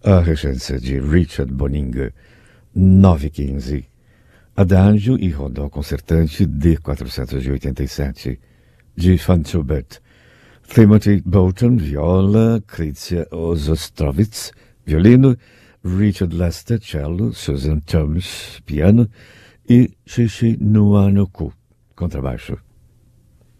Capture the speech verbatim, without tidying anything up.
a regência de Richard Bonninger, nove quinze. Adagio e Rondó Concertante D quatrocentos e oitenta e sete, de Franz Schubert. Timothy Bolton, viola, Krysia Ozostrovitz, violino, Richard Lester, cello, Susan Thomas, piano e Shishi Nuanoku, contrabaixo.